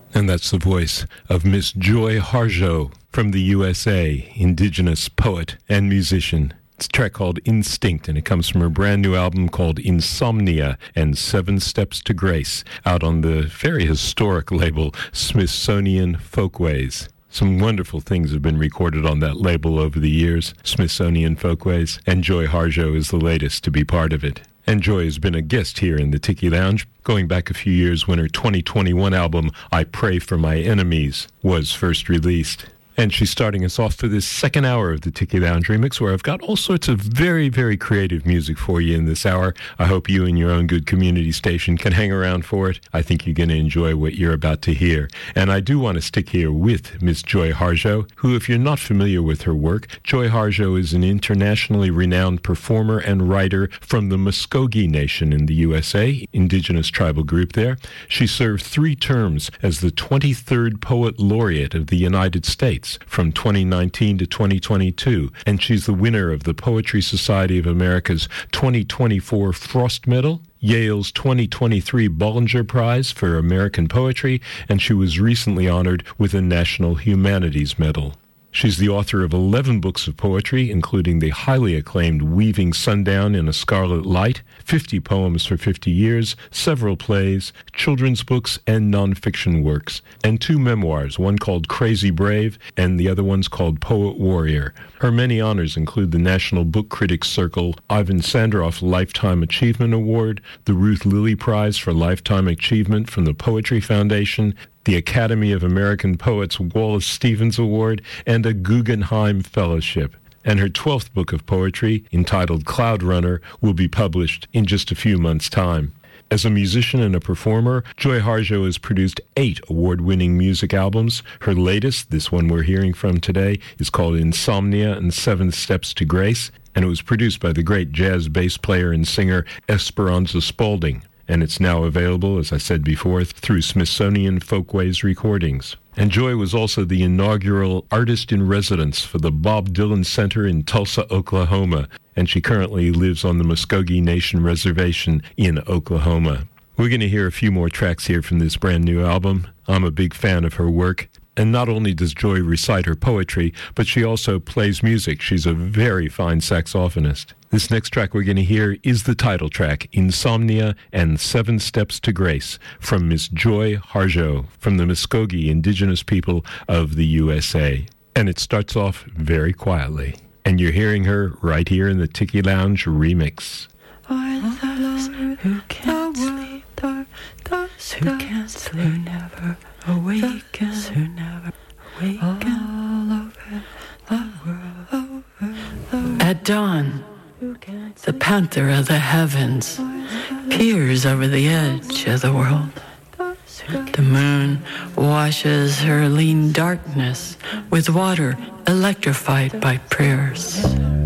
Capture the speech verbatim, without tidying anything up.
And that's the voice of Miss Joy Harjo from the U S A, indigenous poet and musician. It's a track called Instinct, and it comes from her brand new album called Insomnia and Seven Steps to Grace, out on the very historic label Smithsonian Folkways. Some wonderful things have been recorded on that label over the years, Smithsonian Folkways, and Joy Harjo is the latest to be part of it. And Joy has been a guest here in the Tiki Lounge, going back a few years when her twenty twenty-one album, I Pray for My Enemies, was first released. And she's starting us off for this second hour of the Tiki Lounge Remix, where I've got all sorts of very, very creative music for you in this hour. I hope you and your own good community station can hang around for it. I think you're going to enjoy what you're about to hear. And I do want to stick here with Miss Joy Harjo, who, if you're not familiar with her work, Joy Harjo is an internationally renowned performer and writer from the Muskogee Nation in the U S A, indigenous tribal group there. She served three terms as the twenty-third Poet Laureate of the United States, from twenty nineteen to twenty twenty-two, and she's the winner of the Poetry Society of America's twenty twenty-four Frost Medal, Yale's twenty twenty-three Bollinger Prize for American Poetry, and she was recently honored with a National Humanities Medal. She's the author of eleven books of poetry, including the highly acclaimed Weaving Sundown in a Scarlet Light, fifty poems for fifty years, several plays, children's books, and nonfiction works, and two memoirs, one called Crazy Brave, and the other one's called Poet Warrior. Her many honors include the National Book Critics Circle Ivan Sandroff Lifetime Achievement Award, the Ruth Lilly Prize for Lifetime Achievement from the Poetry Foundation, the Academy of American Poets Wallace Stevens Award, and a Guggenheim Fellowship. And her twelfth book of poetry, entitled Cloud Runner, will be published in just a few months' time. As a musician and a performer, Joy Harjo has produced eight award-winning music albums. Her latest, this one we're hearing from today, is called Insomnia and Seven Steps to Grace, and it was produced by the great jazz bass player and singer Esperanza Spalding. And it's now available, as I said before, through Smithsonian Folkways Recordings. And Joy was also the inaugural artist-in-residence for the Bob Dylan Center in Tulsa, Oklahoma, and she currently lives on the Muskogee Nation Reservation in Oklahoma. We're going to hear a few more tracks here from this brand new album. I'm a big fan of her work. And not only does Joy recite her poetry, but she also plays music. She's a very fine saxophonist. This next track we're going to hear is the title track, Insomnia and Seven Steps to Grace, from Miss Joy Harjo, from the Muskogee indigenous people of the U S A. And it starts off very quietly. And you're hearing her right here in the Tiki Lounge Remix. Are those who can't sleep, those who can't sleep, who never awaken, who never awaken, all over the world. At dawn, the panther of the heavens peers over the edge of the world. The moon washes her lean darkness with water electrified by prayers.